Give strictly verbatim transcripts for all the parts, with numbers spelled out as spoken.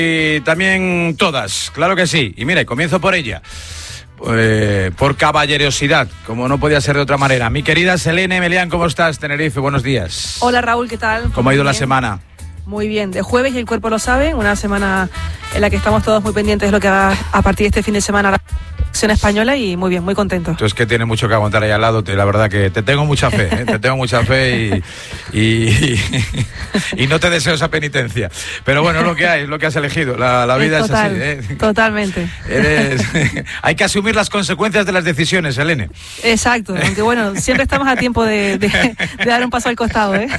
Y también todas, claro que sí. Y mira, comienzo por ella. Eh, por caballerosidad, como no podía ser de otra manera. Mi querida Selene Melián, ¿cómo estás, Tenerife? Buenos días. Hola Raúl, ¿qué tal? ¿Cómo ha ido bien. la semana? Muy bien, de jueves y el cuerpo lo sabe, una semana en la que estamos todos muy pendientes de lo que va a partir de este fin de semana la selección española y muy bien, muy contento. Tú es que tienes mucho que aguantar ahí al lado, te, la verdad que te tengo mucha fe, ¿eh? te tengo mucha fe y, y, y, y no te deseo esa penitencia. Pero bueno, es lo que hay, es lo que has elegido, la, la vida es, total, es así. ¿eh? Totalmente. Eres, hay que asumir las consecuencias de las decisiones, Selene. Exacto, aunque bueno, siempre estamos a tiempo de, de, de dar un paso al costado, ¿eh?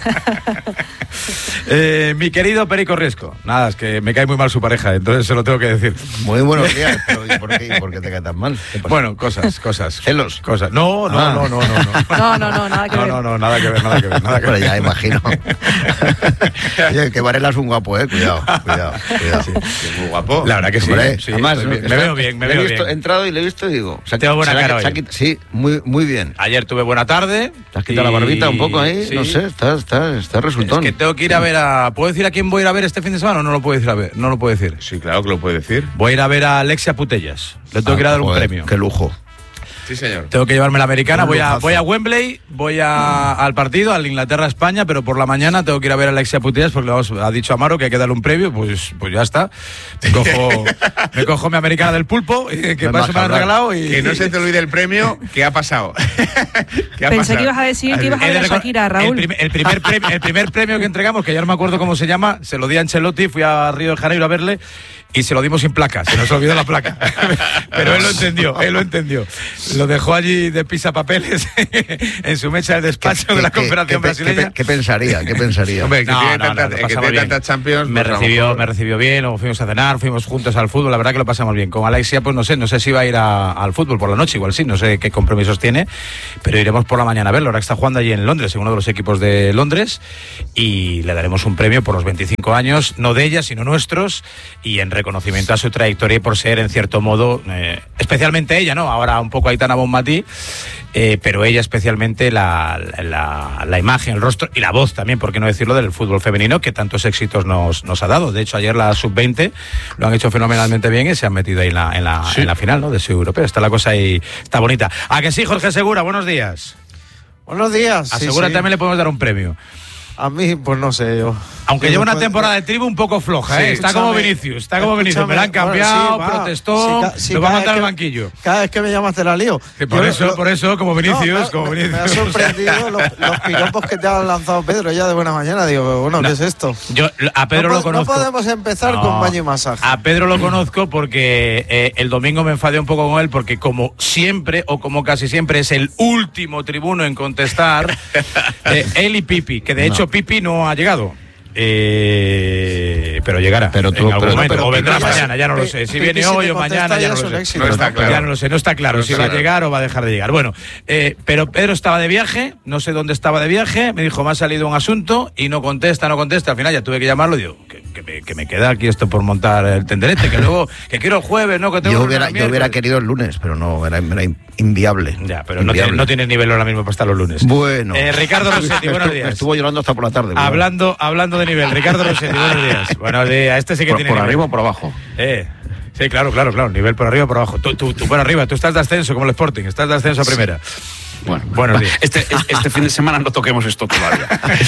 eh mi querido Perico Riesco, nada, es que me cae muy mal su pareja, entonces se lo tengo que decir. Muy buenos días, pero ¿y por qué, por qué te cae tan mal? Bueno, cosas, cosas. ¿Celos? Cosas. No, no, ah. no, no, no, no. No, no, no, nada que no, ver. No, no, nada que ver, nada que ver, nada que Pero ver. ya imagino. Oye, que Varela es un guapo, eh, cuidado, cuidado, cuidado. Sí. Muy guapo. La verdad que sí. Hombre, sí además, me, ¿no? me está, veo bien, me le veo he visto, bien. He entrado y le he visto y digo... Se Tengo buena cara ha, hoy. Sí, muy, muy bien. Ayer tuve buena tarde. Te has quitado y... la barbita un poco ahí, sí. No sé, está, está, está resultón. Es que tengo que ir a ver a... ¿Puedo decir a quién voy a ir a ver este fin de semana o no lo puedo decir a ver? No lo puedo decir. Sí, claro que lo puede decir. Voy a ir a ver a Alexia Putellas. Le tengo ah, que ir a dar joder, un premio. Qué lujo. Sí, señor. Tengo que llevarme la americana, voy a, lujazo. voy a Wembley, voy a, al partido, al Inglaterra-España, pero por la mañana tengo que ir a ver a Alexia Putellas porque vamos, ha dicho Amaro que hay que darle un previo, pues, pues ya está. Me cojo, me cojo mi americana del pulpo, que No para eso me han regalado. Y... Que no se te olvide el premio, ¿qué ha pasado? ¿Qué ha Pensé pasado? que ibas a decir que ibas a ver a Shakira, Raúl. El, prim, el, primer premio, el primer premio que entregamos, que ya no me acuerdo cómo se llama, se lo di a Ancelotti, fui a Río de Janeiro a verle y se lo dimos sin placa, se nos olvidó la placa. Pero él lo entendió, él lo entendió. Lo dejó allí de pisapapeles en su mesa de despacho ¿Qué, de la qué, Confederación qué, Brasileña. ¿Qué, qué pensaría? ¿Qué pensaría? Hombre, que No, tiene no, tanta, no, lo que pasamos tiene bien. tantas Champions. Me pues, a lo recibió, mejor- me recibió bien, luego fuimos a cenar, fuimos juntos al fútbol, la verdad que lo pasamos bien. Con Alexia, pues no sé, no sé si va a ir a, al fútbol por la noche, igual sí, no sé qué compromisos tiene, pero iremos por la mañana a verlo, ahora que está jugando allí en Londres, en uno de los equipos de Londres, y le daremos un premio por los veinticinco años, no de ella, sino nuestros, y en reconocimiento a su trayectoria y por ser, en cierto modo, eh, especialmente ella, ¿no? Ahora un poco Aitana Bonmatí, eh, pero ella especialmente la, la, la imagen, el rostro y la voz también, por qué no decirlo, del fútbol femenino que tantos éxitos nos, nos ha dado. De hecho, ayer la sub veinte lo han hecho fenomenalmente bien y se han metido ahí en la, en la, sí. en la final, ¿no? De su europeo. Está la cosa ahí, está bonita. ¿A que sí, Jorge Segura? Buenos días. Buenos días. A sí, Segura sí. también le podemos dar un premio. A mí, pues no sé, yo... Aunque lleva una temporada de tribu un poco floja, sí, ¿eh? Está como Vinicius, está como Vinicius. Me la han cambiado, bueno, sí, protestó, sí, sí, lo va a mandar que, al banquillo. Cada vez que me llamas te la lío. Sí, por yo, eso, lo, por eso, como Vinicius, no, como me, Vinicius. Me ha sorprendido los, los piropos que te han lanzado Pedro ya de buena mañana. Digo, bueno, no, ¿qué es esto? Yo a Pedro no, lo conozco. No podemos empezar no, con baño y masaje. A Pedro lo conozco porque eh, el domingo me enfadé un poco con él porque como siempre, o como casi siempre, es el último tribuno en contestar, eh, él y Pipi, que de hecho no. Pipi no ha llegado. Eh, pero llegará pero tú, en algún pero, momento, pero, o vendrá ya, mañana, ya no lo sé. Si viene si hoy o mañana, ya no lo sé. Éxito, no está claro. Ya no lo sé, no está claro no si va a llegar o va a dejar de llegar. Bueno, eh, pero Pedro estaba de viaje, no sé dónde estaba de viaje, me dijo, me ha salido un asunto y no contesta, no contesta. Al final ya tuve que llamarlo y digo, que, que, me, que me queda aquí esto por montar el tenderete, que luego, que quiero el jueves, ¿no? Que tengo yo, hubiera, yo hubiera querido el lunes, pero no, era, era inviable. Ya, pero inviable. No, tiene, no tienes nivel ahora mismo para estar los lunes. Bueno. Eh, Ricardo Rossetti, buenos días. Estuvo llorando hasta por la tarde. Hablando, hablando de nivel, Ricardo Rossetti, buenos días. Buenos días, este sí que por, tiene ¿Por nivel. arriba o por abajo? Eh, sí, claro, claro, claro, nivel por arriba o por abajo. Tú, tú, tú por arriba, tú estás de ascenso como el Sporting, estás de ascenso a primera. Bueno, buenos días. Este, este fin de semana no toquemos esto todavía.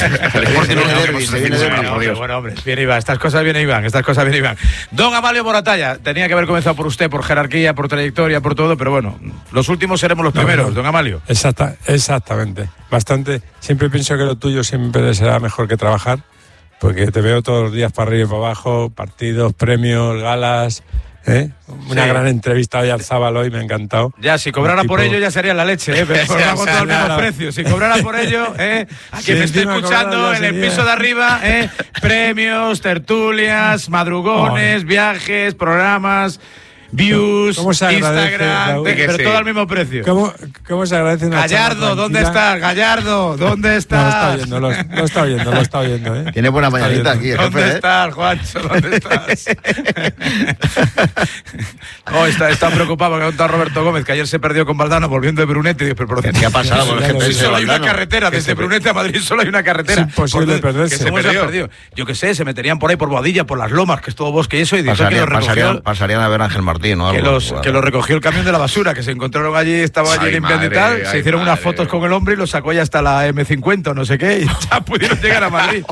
Bueno, hombre, bien Iván, estas cosas bien Iván, estas cosas bien Iván. Don Amalio Moratalla, tenía que haber comenzado por usted, por jerarquía, por trayectoria, por todo, pero bueno, los últimos seremos los primeros, no, no. Don Amalio. Exacta, exactamente, bastante. Siempre pienso que lo tuyo siempre será mejor que trabajar, porque te veo todos los días para arriba y para abajo, partidos, premios, galas... ¿Eh? Una sí. gran entrevista hoy al Zábalo y me ha encantado. Ya, si cobrara tipo... por ello ya sería la leche, ¿eh? Pero cobramos todos los mismos precios. Si cobrara por ello, ¿eh? A quien sí, me esté escuchando en el piso de arriba, ¿eh? Premios, tertulias, madrugones, oh, viajes, programas. views, ¿Cómo se agradece, Instagram, Raúl? pero Sí. todo al mismo precio. ¿Cómo, cómo se agradece una Gallardo, charla ¿dónde tranquila? estás? Gallardo, ¿dónde No, lo está estás? oyendo, lo, lo está oyendo, lo está oyendo, ¿eh? Tiene buena mañanita aquí, el ¿Dónde jefe, ¿eh? estás, Juancho? ¿Dónde estás? Oh, está, está preocupado porque ha contado Roberto Gómez que ayer se perdió con Valdano volviendo de Brunete. Y digo, pero, pero, ¿Qué ha pasado con el Ya lo G P S? vi. de solo hay una Valdano? carretera, Que desde se- Brunete a Madrid solo hay una carretera. Es imposible ¿Por dónde- perderse. que ¿Cómo Se se ha perdió? perdido? Yo qué sé, se meterían por ahí por Boadilla, por las Lomas, que es todo bosque y eso, y dijo que Pasarían, lo recogió. pasarían, pasarían a ver a Ángel Martín o algo. Que, los, Bueno. que lo recogió el camión de la basura, que se encontraron allí, estaba allí Ay, limpiando madre, y tal. Se ay, hicieron unas madre. fotos con el hombre y lo sacó ya hasta la eme cincuenta o no sé qué, y ya pudieron llegar a Madrid.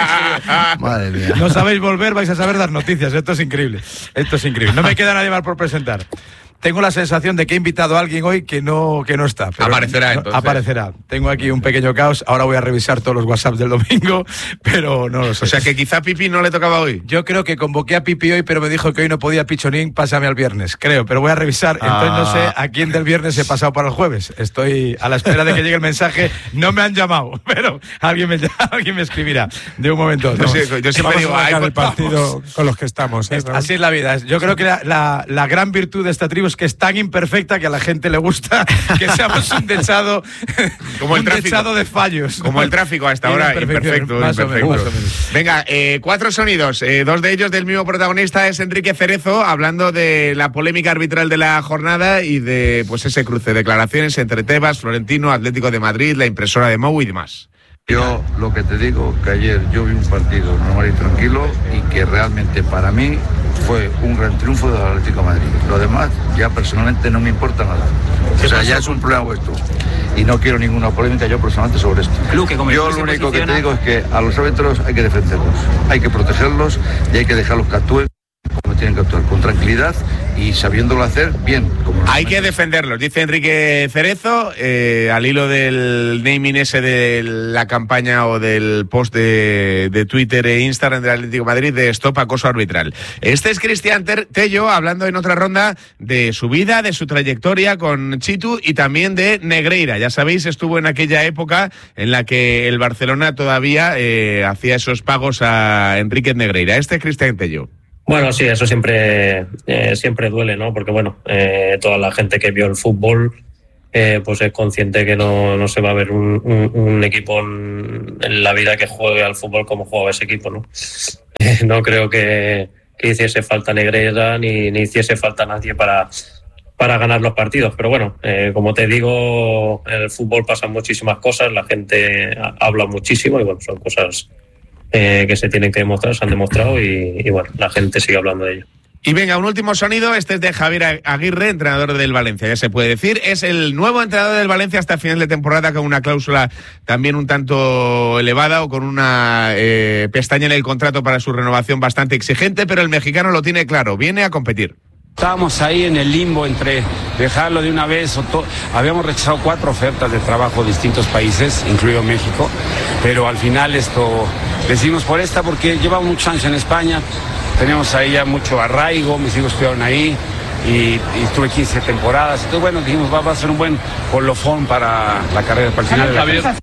Madre mía. No sabéis volver, vais a saber dar noticias. Esto es increíble. Esto es increíble. No me queda nadie más por presentar. Tengo la sensación de que he invitado a alguien hoy que no, que no está. pero Aparecerá, no- entonces. Aparecerá. Tengo aquí un pequeño caos. Ahora voy a revisar todos los WhatsApps del domingo, pero no lo sé. O sea que quizá Pipi no le tocaba hoy. Yo creo que convoqué a Pipi hoy, pero me dijo que hoy no podía Pichonín, pásame al viernes. Creo, pero voy a revisar. Entonces no Ah. sé a quién del viernes he pasado para el jueves. Estoy a la espera de que llegue el mensaje. No me han llamado, pero alguien me, alguien me escribirá de un momento a otro. Yo, sí- yo siempre Vamos digo, a ay, marcar el pues, partido con los que estamos, ¿eh, Es- Raúl? Así es la vida. Yo creo que la, la- la gran virtud de esta tribu es que es tan imperfecta que a la gente le gusta que seamos un dechado, Como el un tráfico. dechado de fallos. Como el tráfico hasta Y de ahora, imperfecciones, imperfecto, más o menos, imperfecto. más o menos. Venga, eh, cuatro sonidos, eh, dos de ellos del mismo protagonista es Enrique Cerezo, hablando de la polémica arbitral de la jornada y de pues ese cruce de declaraciones entre Tebas, Florentino, Atlético de Madrid, la impresora de Mou y demás. Yo lo que te digo, que ayer yo vi un partido normal y tranquilo y que realmente para mí fue un gran triunfo del Atlético de Madrid. Lo demás ya personalmente no me importa nada. O sea, ya es un problema vuestro. Y no quiero ninguna polémica yo personalmente sobre esto. Yo lo único que te digo es que a los árbitros hay que defenderlos, hay que protegerlos y hay que dejarlos que actúen como tienen que actuar, con tranquilidad y sabiéndolo hacer bien. Como Hay que defenderlos, dice Enrique Cerezo, eh, al hilo del naming ese de la campaña o del post de, de Twitter e Instagram del Atlético de Madrid de Stop Acoso Arbitral. Este es Cristian Ter- Tello hablando en otra ronda de su vida, de su trayectoria con Chitu y también de Negreira. Ya sabéis, estuvo en aquella época en la que el Barcelona todavía eh, hacía esos pagos a Enrique Negreira. Este es Cristian Tello. Bueno, sí, eso siempre, eh, siempre duele, ¿no? Porque, bueno, eh, toda la gente que vio el fútbol eh, pues es consciente que no, no se va a ver un, un, un equipo en, en la vida que juegue al fútbol como juega ese equipo, ¿no? Eh, no creo que, que hiciese falta Negreira ni, ni hiciese falta nadie para, para ganar los partidos. Pero bueno, eh, como te digo, en el fútbol pasan muchísimas cosas, la gente habla muchísimo y, bueno, son cosas Eh, que se tienen que demostrar, se han demostrado y, y bueno, la gente sigue hablando de ello. Y venga, un último sonido, este es de Javier Aguirre, entrenador del Valencia, ya se puede decir, es el nuevo entrenador del Valencia hasta final de temporada con una cláusula también un tanto elevada o con una eh, pestaña en el contrato para su renovación bastante exigente, pero el mexicano lo tiene claro, viene a competir. Estábamos ahí en el limbo entre dejarlo de una vez o todo. Habíamos rechazado cuatro ofertas de trabajo de distintos países, incluido México, pero al final esto decidimos por esta porque llevamos muchos años en España, teníamos ahí ya mucho arraigo, mis hijos estuvieron ahí y, y estuve quince temporadas. Entonces, bueno, dijimos va, va a ser un buen colofón para la carrera, para el final de la carrera.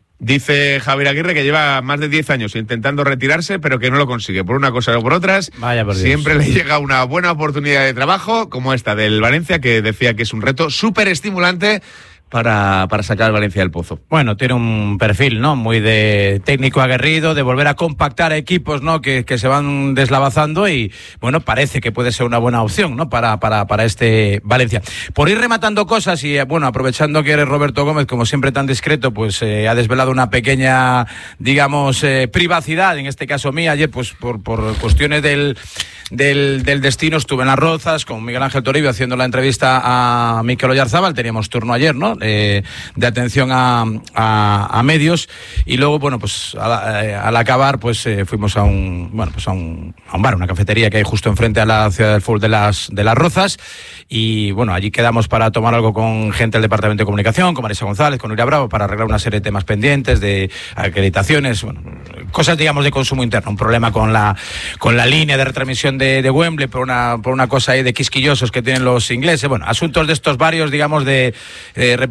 Dice Javier Aguirre que lleva más de diez años intentando retirarse, pero que no lo consigue. Por una cosa o por otras, Vaya por Dios. siempre le llega una buena oportunidad de trabajo, como esta del Valencia, que decía que es un reto súper estimulante para, para sacar al Valencia del pozo. Bueno, tiene un perfil, ¿no? Muy de técnico aguerrido, de volver a compactar equipos, ¿no? Que, que se van deslavazando y, bueno, parece que puede ser una buena opción, ¿no? Para, para, para este Valencia. Por ir rematando cosas y, bueno, aprovechando que eres Roberto Gómez, como siempre tan discreto, pues eh, ha desvelado una pequeña, digamos, eh, privacidad, en este caso mía. Ayer, pues por, por cuestiones del, del, del destino, estuve en Las Rozas con Miguel Ángel Toribio haciendo la entrevista a Mikel Oyarzábal. Teníamos turno ayer, ¿no? Eh, de atención a, a, a medios y luego, bueno, pues al, eh, al acabar, pues eh, fuimos a un, bueno, pues a un, a un bar, una cafetería que hay justo enfrente a la ciudad del fútbol de las, de las Rozas y, bueno, allí quedamos para tomar algo con gente del Departamento de Comunicación, con Marisa González, con Nuria Bravo, para arreglar una serie de temas pendientes, de acreditaciones, bueno, cosas, digamos, de consumo interno, un problema con la, con la línea de retransmisión de, de Wembley por una, por una cosa ahí de quisquillosos que tienen los ingleses, bueno, asuntos de estos varios, digamos, de, de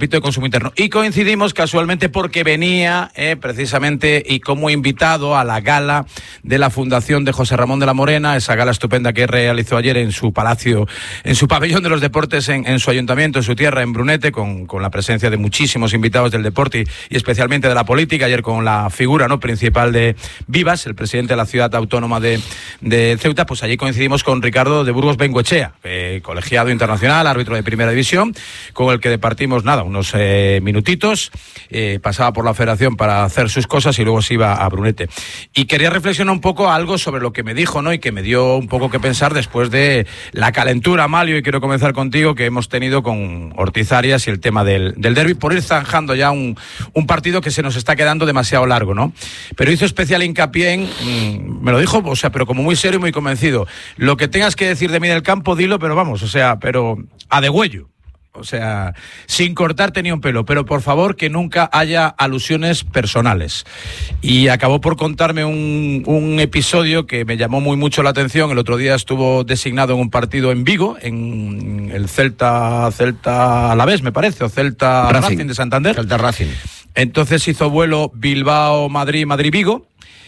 repito, de consumo interno. Y coincidimos casualmente porque venía eh, precisamente y como invitado a la gala de la Fundación de José Ramón de la Morena, esa gala estupenda que realizó ayer en su palacio, en su pabellón de los deportes, en, en su ayuntamiento, en su tierra, en Brunete, con, con la presencia de muchísimos invitados del deporte y, y especialmente de la política, ayer con la figura no principal de Vivas, el presidente de la ciudad autónoma de, de Ceuta. Pues allí coincidimos con Ricardo de Burgos Bengoechea, eh, colegiado internacional, árbitro de primera división, con el que departimos nada, unos eh, minutitos, eh, pasaba por la federación para hacer sus cosas y luego se iba a Brunete. Y quería reflexionar un poco algo sobre lo que me dijo, ¿no? Y que me dio un poco que pensar después de la calentura, Malio, y quiero comenzar contigo, que hemos tenido con Ortiz Arias y el tema del, del derbi, por ir zanjando ya un, un partido que se nos está quedando demasiado largo, ¿no? Pero hizo especial hincapié en, mmm, me lo dijo, o sea, pero como muy serio y muy convencido, lo que tengas que decir de mí en el campo, dilo, pero vamos, o sea, pero a degüello. O sea, sin cortarte ni un pelo, pero por favor que nunca haya alusiones personales. Y acabó por contarme un, un episodio que me llamó muy mucho la atención. El otro día estuvo designado en un partido en Vigo, en el Celta, Celta Alavés, me parece, o Celta Racing, Racing de Santander. Celta Racing. Entonces hizo vuelo Bilbao-Madrid, Madrid-Vigo.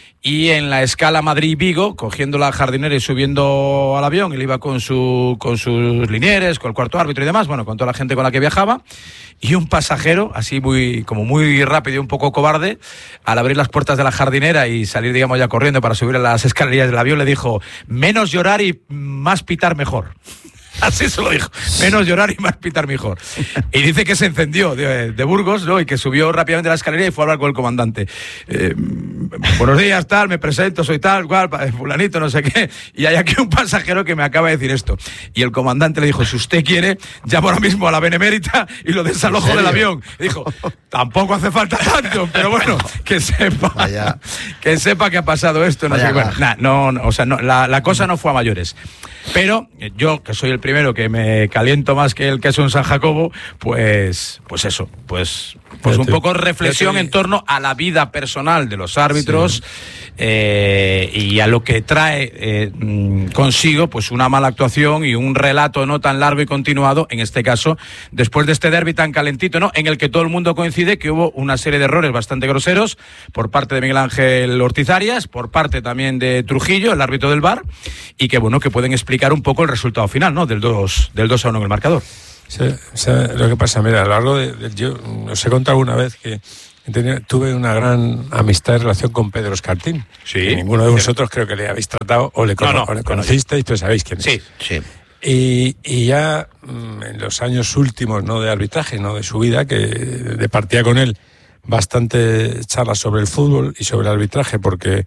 Y en la escala Madrid-Vigo, cogiendo la jardinera y subiendo al avión, él iba con su con sus linieres, con el cuarto árbitro y demás, bueno, con toda la gente con la que viajaba, y un pasajero, así muy como muy rápido y un poco cobarde, al abrir las puertas de la jardinera y salir, digamos, ya corriendo para subir a las escaleras del avión, le dijo, menos llorar y más pitar mejor. Así se lo dijo, menos llorar y más pitar mejor. Y dice que se encendió de, de Burgos, ¿no? Y que subió rápidamente a la escalera y fue a hablar con el comandante. Eh, buenos días, tal, me presento, soy tal, cual, fulanito, no sé qué. Y hay aquí un pasajero que me acaba de decir esto. Y el comandante le dijo, si usted quiere, llamo ahora mismo a la Benemérita y lo desalojo del avión. Y dijo, tampoco hace falta tanto, pero bueno, que sepa, Vaya. que sepa que ha pasado esto. No, sé, bueno, nah, no, no, o sea, no, la, la cosa no fue a mayores. Pero yo, que soy el primero que me caliento más que el queso en San Jacobo, pues pues eso, pues pues un poco reflexión en torno a la vida personal de los árbitros, sí. eh, y a lo que trae eh, consigo pues una mala actuación y un relato no tan largo y continuado, en este caso, después de este derbi tan calentito, ¿no? En el que todo el mundo coincide que hubo una serie de errores bastante groseros por parte de Miguel Ángel Ortiz Arias, por parte también de Trujillo, el árbitro del V A R, y que bueno, que pueden explicar un poco el resultado final, ¿no? Del dos a uno en el marcador. Sí, o sea, lo que pasa, mira, a lo largo de, de yo os he contado alguna vez que tenía, tuve una gran amistad y relación con Pedro Escartín. Sí. Que ninguno de vosotros creo que le habéis tratado o le, cono- no, no, o le conocisteis, pero sabéis quién es. Sí, sí. Y, y ya en los años últimos, no de arbitraje, no de su vida, que departía con él bastante charlas sobre el fútbol y sobre el arbitraje, porque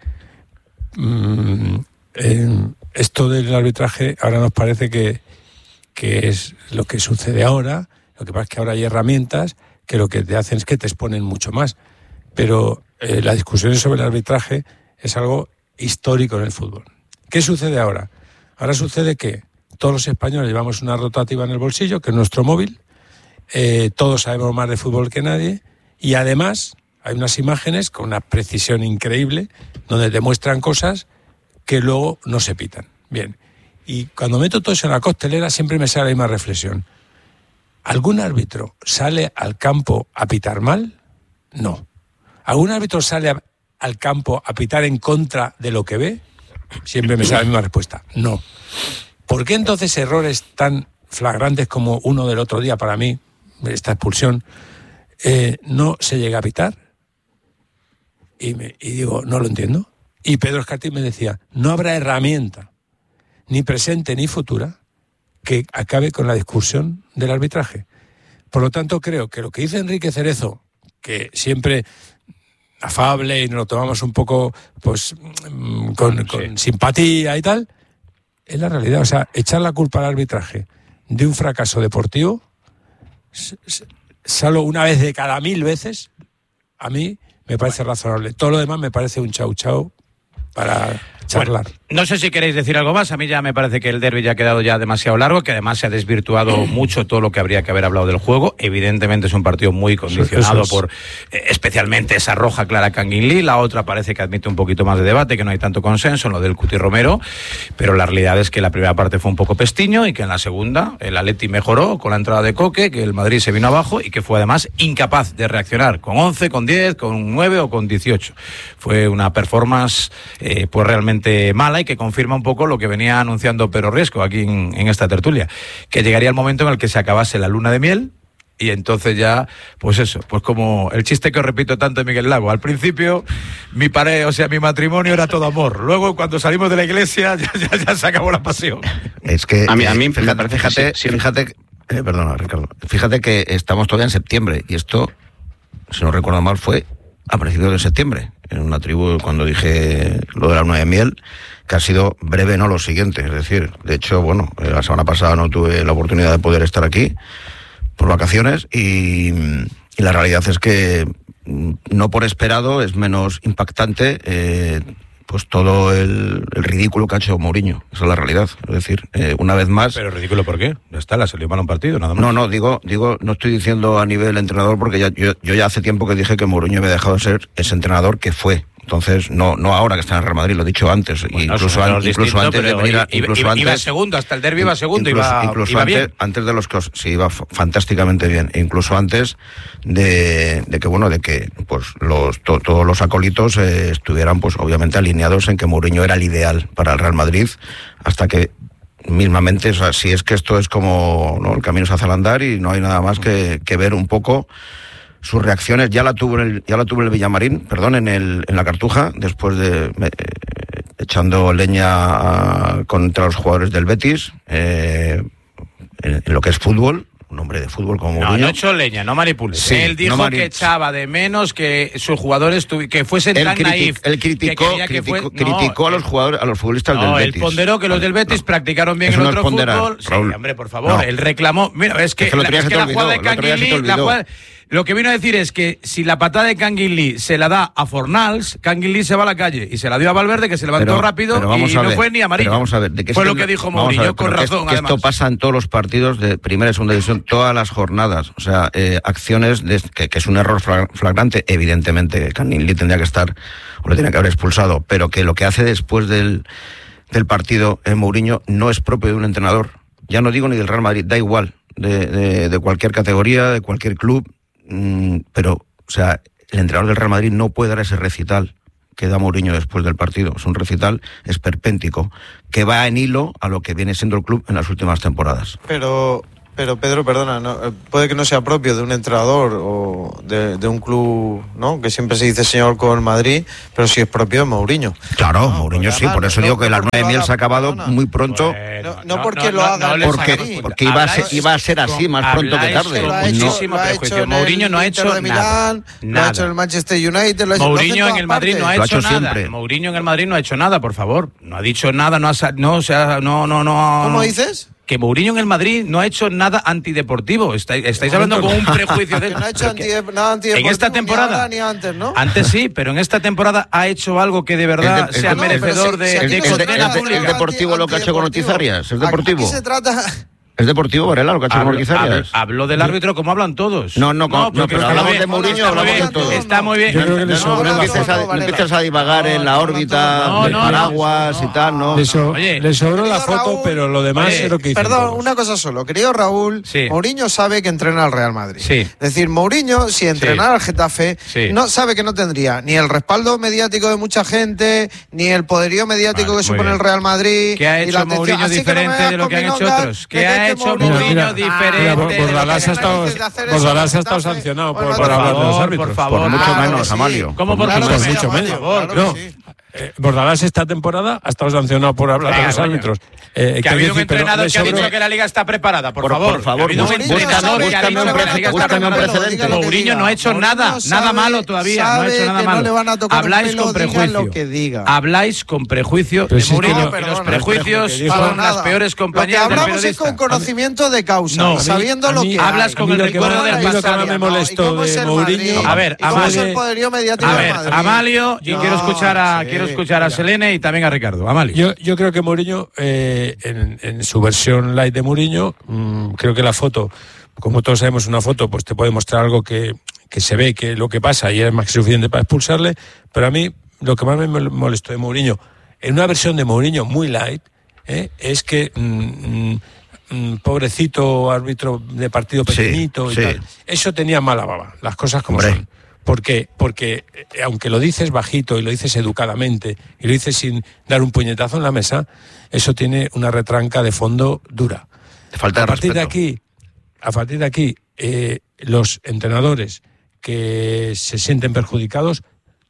mmm, eh, esto del arbitraje ahora nos parece que, que es lo que sucede ahora. Lo que pasa es que ahora hay herramientas que lo que te hacen es que te exponen mucho más. Pero eh, la discusión sobre el arbitraje es algo histórico en el fútbol. ¿Qué sucede ahora? Ahora sucede que todos los españoles llevamos una rotativa en el bolsillo, que es nuestro móvil, eh, todos sabemos más de fútbol que nadie, y además hay unas imágenes con una precisión increíble donde te muestran cosas que luego no se pitan. Bien, y cuando meto todo eso en la costelera siempre me sale la misma reflexión. ¿Algún árbitro sale al campo a pitar mal? No. ¿Algún árbitro sale a, al campo a pitar en contra de lo que ve? Siempre me sale la misma respuesta. No. ¿Por qué entonces errores tan flagrantes como uno del otro día para mí, esta expulsión, eh, no se llega a pitar? Y, me, y digo, no lo entiendo. Y Pedro Escartín me decía, no habrá herramienta, ni presente ni futura, que acabe con la discusión del arbitraje. Por lo tanto, creo que lo que dice Enrique Cerezo, que siempre afable y nos lo tomamos un poco pues con, con sí. simpatía y tal, es la realidad. O sea, echar la culpa al arbitraje de un fracaso deportivo, solo una vez de cada mil veces, a mí me parece razonable. Todo lo demás me parece un chau chau para charlar. Bueno. No sé si queréis decir algo más. A mí ya me parece que el derbi ya ha quedado ya demasiado largo, que además se ha desvirtuado mucho todo lo que habría que haber hablado del juego. Evidentemente es un partido muy condicionado es. por eh, especialmente esa roja clara Kangin Lee. La otra parece que admite un poquito más de debate, que no hay tanto consenso en lo del Cuti Romero, pero la realidad es que la primera parte fue un poco pestiño y que en la segunda el Atleti mejoró con la entrada de Coque, que el Madrid se vino abajo y que fue además incapaz de reaccionar con once, con diez, con nueve o con dieciocho. Fue una performance eh, pues realmente mala y que confirma un poco lo que venía anunciando Pedro Riesco aquí en, en esta tertulia, que llegaría el momento en el que se acabase la luna de miel y entonces ya, pues eso, pues como el chiste que os repito tanto de Miguel Lago, al principio mi pareja, o sea, mi matrimonio era todo amor, luego cuando salimos de la iglesia ya, ya, ya se acabó la pasión. Es que, a mí, a mí fíjate, me parece fíjate, que sí, fíjate, eh, perdona Ricardo, fíjate que estamos todavía en septiembre y esto, si no recuerdo mal, fue a principios de septiembre, en una tribu cuando dije lo de la luna de miel, que ha sido breve, no lo siguiente. Es decir, de hecho, bueno, la semana pasada no tuve la oportunidad de poder estar aquí por vacaciones y, y la realidad es que no por esperado es menos impactante eh, pues todo el, el ridículo que ha hecho Mourinho. Esa es la realidad. Es decir, eh, una vez más... ¿Pero ridículo por qué? Ya está, la salió mal un partido, nada más. No, no, digo, digo, no estoy diciendo a nivel entrenador porque ya, yo, yo ya hace tiempo que dije que Mourinho había dejado de ser ese entrenador que fue. Entonces, no no ahora que está en el Real Madrid, lo he dicho antes. Bueno, incluso, an, incluso distinto, antes de venir a, incluso iba, antes, iba segundo, hasta el derbi iba segundo, incluso, iba, incluso iba antes, bien. antes de los que sí iba fantásticamente bien. E incluso antes de, de que, bueno, de que pues los to, todos los acólitos eh, estuvieran, pues obviamente alineados en que Mourinho era el ideal para el Real Madrid, hasta que mismamente, o sea, si es que esto es como, ¿no? El camino se hace al andar y no hay nada más que, que ver un poco sus reacciones. Ya la tuvo en el, ya la tuvo en el Villamarín, perdón, en el en la Cartuja, después de eh, echando leña a, contra los jugadores del Betis, eh, en, en lo que es fútbol. Un hombre de fútbol como No, Mourinho. no echó leña, no manipules. Sí, él dijo no mani- que echaba de menos que sus jugadores tuvi- que fuesen Él, tan criti- naif. él criticó, que que criticó, fue- no, criticó a los jugadores, a los futbolistas no, del él Betis. ponderó que los del Betis no. practicaron bien Eso el no otro es ponderar, fútbol. Sí, Raúl. hombre, por favor, No. él reclamó. Mira, es que, Es que el otro la, día es se que te la olvidó, jugada de el otro día Kangin se te Lee, la olvidó. jugada- lo que vino a decir es que si la patada de Kangin Lee se la da a Fornals, Kangin Lee se va a la calle y se la dio a Valverde, que se levantó Pero- rápido pero vamos y a no ver, fue ni amarillo. pero vamos a ver, ¿de qué fue se lo trata? que dijo Vamos a Mourinho ver, con pero que razón, es- que además. esto pasa en todos los partidos de primera y segunda división, todas las jornadas. O sea, eh, acciones de, que, que es un error fla- flagrante. Evidentemente, Kangin Lee tendría que estar, o le tenía que haber expulsado, pero que lo que hace después del, del partido en Mourinho no es propio de un entrenador. Ya no digo ni del Real Madrid, da igual, de, de, de cualquier categoría, de cualquier club, mmm, pero, o sea, el entrenador del Real Madrid no puede dar ese recital que da Mourinho después del partido. Es un recital esperpéntico que va en hilo a lo que viene siendo el club en las últimas temporadas. Pero, pero Pedro, perdona, no, eh, puede que no sea propio de un entrenador o de, de un club, ¿no? Que siempre se dice señor con Madrid, pero sí es propio de Mourinho. Claro, No, Mourinho pues sí, además, por eso no, digo que no la porque luna de lo miel haga, se ha acabado perdona. muy pronto. Bueno, No, no porque lo haga le el porque, Madrid. porque iba a ser, iba a ser así más pronto que Habláis tarde. Lo ha con hecho, muchísimo lo ha prejuicio. hecho en Mourinho el no ha Inter hecho de Milán, nada. lo ha Nada. hecho en el Manchester United, lo ha hecho, lo hace Mourinho todas en el Madrid no ha partes. Lo ha hecho, hecho nada. siempre. Mourinho en el Madrid no ha hecho nada, por favor. No ha dicho nada, no ha sa- no, o sea, no, no, no. ¿Cómo dices? Que Mourinho en el Madrid no ha hecho nada antideportivo. Estáis, estáis hablando con un prejuicio de Que no ha hecho anti, nada antideportivo en esta ni temporada ahora ni antes, ¿no? Antes sí, pero en esta temporada ha hecho algo que de verdad Es de- sea es de- merecedor no, pero de, si- si ¿Es, aquí de de- no es de- condena es de- pública. es deportivo lo que ha hecho con Noticiarias? ¿Es deportivo? Aquí se trata... ¿Es deportivo, Varela, lo que ha hecho con Hablo, Noticiarias? hablo- hablo del árbitro como hablan todos. No, no, con- no, porque pero está hablamos muy bien, de Mourinho, está muy hablamos bien, de todo. Está muy bien. Yo creo que le No, sobra no, la empieces foto. a, no empieces a divagar en la órbita No, del no, no. paraguas y tal, ¿no? Le, so- Oye, le sobró la querido foto, Raúl, pero lo demás oye, es lo que dicen Perdón, todos. una cosa solo. Querido Raúl, Sí. Mourinho sabe que entrena al Real Madrid. Sí. Es decir, Mourinho, si entrenara al Getafe, Sí. no sabe que no tendría ni el respaldo mediático de mucha gente, ni el poderío mediático Vale, que muy supone bien. el Real Madrid. ¿Qué ha y hecho la atención. Mourinho Así que no me diferente vengas de lo con que han hecho milongas otros? de ¿Qué que ha este hecho Mira, Mourinho mira, diferente? mira, de lo que Bordalás ha han estado, hecho? de hacer Bordalás eso, ha estado Getafe. sancionado por, Bueno, por por hablar de los favor, árbitros. por favor. Por mucho Claro que menos, sí. Amalio. ¿Cómo por Claro mucho que menos? sí, Mucho Amalio, menos. claro que No. sí. Eh, Bordalás esta temporada ha estado sancionado por hablar Venga, de los coño. árbitros. Eh, Que ha quiero habido un decir, pero entrenador le que ha sobró- dicho que la liga está preparada, por, Por- favor. por favor, Ha habido un bus- entrenador búscame- que ha dicho búscame un que la pre- liga está búscame un preparada. precedente. Mourinho no ha hecho Mourinho nada, nada sabe- malo todavía, no ha sabe hecho nada que no malo. le van a tocar un Habláis pelo, con diga prejuicio. lo que diga. Habláis con prejuicio Pero de si es que Mourinho no- y perdona, los prejuicios que dijo- Para son las nada. peores compañías Lo que del hablamos es periodista. con conocimiento de causa, No, a mí- sabiendo a lo mí- que hablas hay. con a mí el lo que recuerdo más- del a mí lo que pasado. más me ¿Y cómo molestó es de el Mourinho... Madrid? A ver, ¿Y cómo es Amalio- el poderío mediático A del ver, Madrid? Amalio, y No, quiero escuchar a sí. quiero a escuchar a Selene y también a Ricardo. Amalio. Yo, yo creo que Mourinho, eh, en, en su versión light de Mourinho, mmm, creo que la foto, como todos sabemos, una foto pues te puede mostrar algo que, que se ve, que lo que pasa y es más que suficiente para expulsarle, pero a mí lo que más me molestó de Mourinho, en una versión de Mourinho muy light, eh, es que mmm, mmm, pobrecito árbitro de partido pequeñito, sí, y sí. tal. Eso tenía mala baba, las cosas como Hombre. son. ¿Por qué? Porque eh, aunque lo dices bajito y lo dices educadamente y lo dices sin dar un puñetazo en la mesa, eso tiene una retranca de fondo dura. Falta de a partir respeto. de aquí, a partir de aquí, eh, los entrenadores que se sienten perjudicados,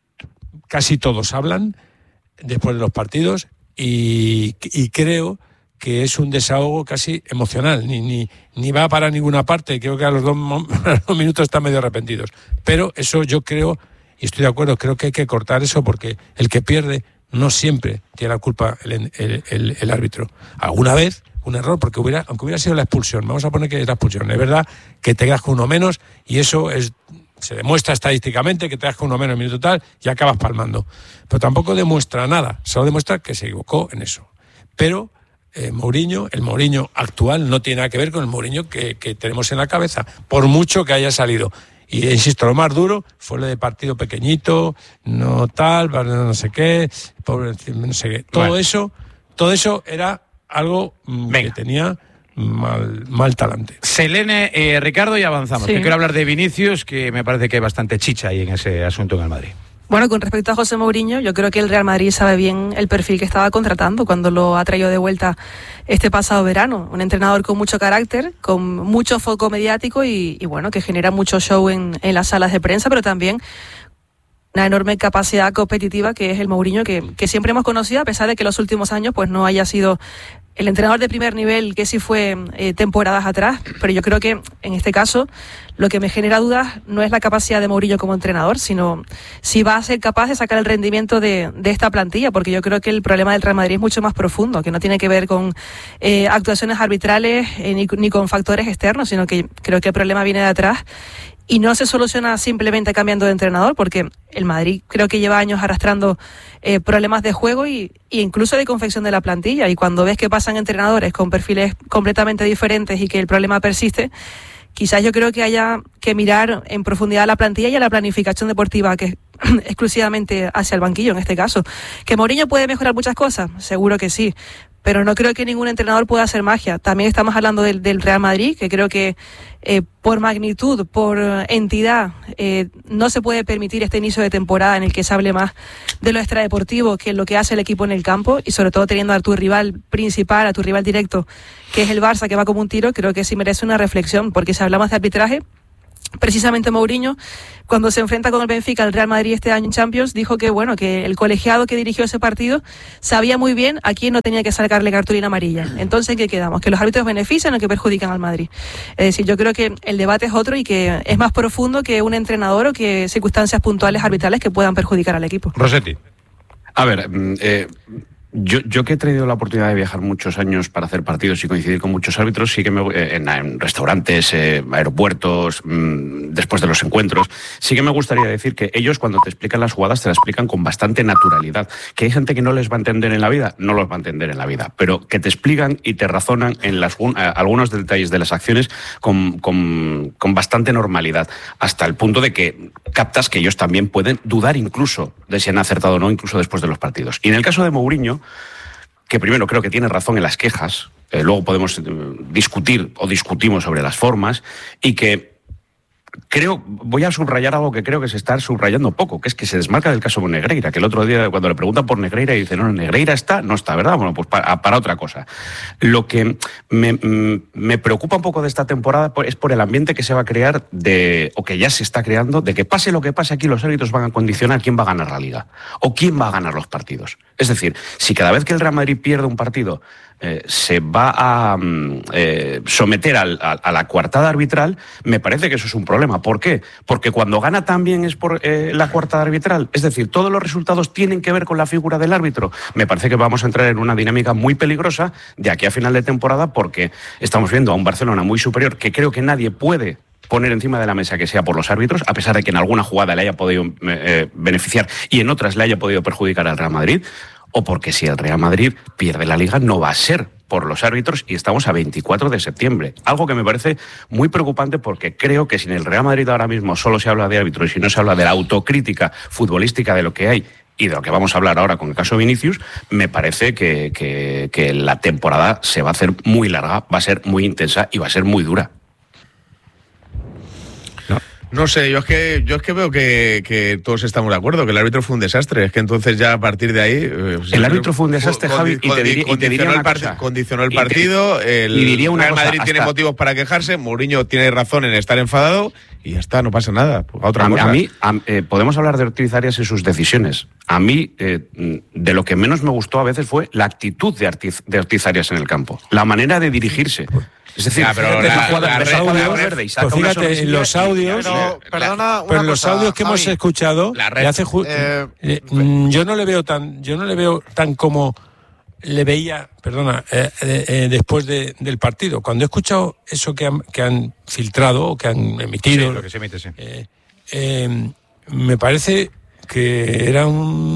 casi todos hablan después de los partidos y, y creo que es un desahogo casi emocional, ni, ni, ni va para ninguna parte, creo que a los dos, a los dos minutos están medio arrepentidos. Pero eso yo creo, y estoy de acuerdo, creo que hay que cortar eso porque el que pierde no siempre tiene la culpa el, el, el, el árbitro. Alguna vez un error, porque hubiera, aunque hubiera sido la expulsión, vamos a poner que es la expulsión, es verdad que te quedas con uno menos y eso es... se demuestra estadísticamente que te das con uno menos en minuto tal y acabas palmando. Pero tampoco demuestra nada, solo demuestra que se equivocó en eso. Pero eh, Mourinho, el Mourinho actual no tiene nada que ver con el Mourinho que, que tenemos en la cabeza, por mucho que haya salido. Y insisto, lo más duro fue lo de partido pequeñito, no tal, no sé qué, pobre, no sé qué. Todo bueno. eso, todo eso era algo mm, que tenía... Mal, mal talante. Selene, eh, Ricardo, y avanzamos. Sí. Que quiero hablar de Vinicius, que me parece que hay bastante chicha ahí en ese asunto en el Madrid. Bueno, con respecto a José Mourinho, yo creo que el Real Madrid sabe bien el perfil que estaba contratando cuando lo ha traído de vuelta este pasado verano. Un entrenador con mucho carácter, con mucho foco mediático y, y bueno, que genera mucho show en, en las salas de prensa, pero también una enorme capacidad competitiva que es el Mourinho que, que siempre hemos conocido, a pesar de que en los últimos años pues no haya sido el entrenador de primer nivel que sí fue eh, temporadas atrás, pero yo creo que en este caso lo que me genera dudas no es la capacidad de Mourinho como entrenador, sino si va a ser capaz de sacar el rendimiento de, de esta plantilla, porque yo creo que el problema del Real Madrid es mucho más profundo, que no tiene que ver con eh, actuaciones arbitrales eh, ni, ni con factores externos, sino que creo que el problema viene de atrás. Y no se soluciona simplemente cambiando de entrenador, porque el Madrid creo que lleva años arrastrando eh, problemas de juego y, y incluso de confección de la plantilla. Y cuando ves que pasan entrenadores con perfiles completamente diferentes y que el problema persiste, quizás yo creo que haya que mirar en profundidad la plantilla y a la planificación deportiva, que es exclusivamente hacia el banquillo en este caso. ¿Que Mourinho puede mejorar muchas cosas? Seguro que sí. Pero no creo que ningún entrenador pueda hacer magia. También estamos hablando del, del Real Madrid, que creo que eh, por magnitud, por entidad, eh, no se puede permitir este inicio de temporada en el que se hable más de lo extradeportivo que lo que hace el equipo en el campo, y sobre todo teniendo a tu rival principal, a tu rival directo, que es el Barça, que va como un tiro. Creo que sí merece una reflexión, porque si hablamos de arbitraje, precisamente Mourinho, cuando se enfrenta con el Benfica al Real Madrid este año en Champions, dijo que bueno, que el colegiado que dirigió ese partido sabía muy bien a quién no tenía que sacarle cartulina amarilla. Entonces, ¿en qué quedamos? ¿Que los árbitros benefician o que perjudican al Madrid? Es decir, yo creo que el debate es otro y que es más profundo que un entrenador o que circunstancias puntuales arbitrales que puedan perjudicar al equipo. Rossetti. A ver, eh, yo, yo que he tenido la oportunidad de viajar muchos años para hacer partidos y coincidir con muchos árbitros, sí que me eh, en, en restaurantes, eh, aeropuertos, mmm, después de los encuentros, sí que me gustaría decir que ellos cuando te explican las jugadas te las explican con bastante naturalidad. Que hay gente que no les va a entender en la vida, no los va a entender en la vida, pero que te explican y te razonan en las, uh, algunos detalles de las acciones con, con, con bastante normalidad, hasta el punto de que captas que ellos también pueden dudar incluso de si han acertado o no, incluso después de los partidos. Y en el caso de Mourinho, que primero creo que tiene razón en las quejas, eh, luego podemos eh, discutir o discutimos sobre las formas, y que creo, voy a subrayar algo que creo que se está subrayando poco, que es que se desmarca del caso de Negreira, que el otro día cuando le preguntan por Negreira dice, no, Negreira está, no está, ¿verdad? Bueno, pues para, para otra cosa. Lo que me, me preocupa un poco de esta temporada es por el ambiente que se va a crear, de, o que ya se está creando, de que pase lo que pase aquí, los árbitros van a condicionar quién va a ganar la Liga, o quién va a ganar los partidos. Es decir, si cada vez que el Real Madrid pierde un partido, Eh, se va a eh, someter al, a, a la coartada arbitral, me parece que eso es un problema. ¿Por qué? Porque cuando gana también es por eh, la coartada arbitral. Es decir, todos los resultados tienen que ver con la figura del árbitro. Me parece que vamos a entrar en una dinámica muy peligrosa de aquí a final de temporada, porque estamos viendo a un Barcelona muy superior, que creo que nadie puede poner encima de la mesa que sea por los árbitros, a pesar de que en alguna jugada le haya podido eh, beneficiar y en otras le haya podido perjudicar al Real Madrid, o porque si el Real Madrid pierde la Liga no va a ser por los árbitros y estamos a veinticuatro de septiembre. Algo que me parece muy preocupante porque creo que si en el Real Madrid ahora mismo solo se habla de árbitros y si no se habla de la autocrítica futbolística de lo que hay y de lo que vamos a hablar ahora con el caso Vinicius, me parece que, que, que la temporada se va a hacer muy larga, va a ser muy intensa y va a ser muy dura. No sé, yo es que yo es que veo que, que todos estamos de acuerdo, que el árbitro fue un desastre. Es que entonces ya a partir de ahí... Eh, el árbitro fue un desastre, Javi, y te diría, y te diría una part- cosa. Condicionó el partido, el y diría una Real cosa, Madrid tiene hasta, motivos para quejarse, Mourinho tiene razón en estar enfadado y ya está, no pasa nada. A, otra a, cosa. a mí, a, eh, podemos hablar de Ortiz Arias y sus decisiones. A mí, eh, de lo que menos me gustó a veces fue la actitud de Ortiz, de Ortiz Arias en el campo, la manera de dirigirse. Es decir, ya, pero la, la, la, la audios, verde y saca pues fíjate, en los audios, pero, y, perdona, pero en los cosa, audios que Javi, hemos escuchado, le hace ju- eh, eh, yo no le veo tan, yo no le veo tan como le veía, perdona, eh, eh, eh, después de, del partido. Cuando he escuchado eso que han, que han filtrado o que han emitido, sí, lo que se emite, sí. eh, eh, me parece que era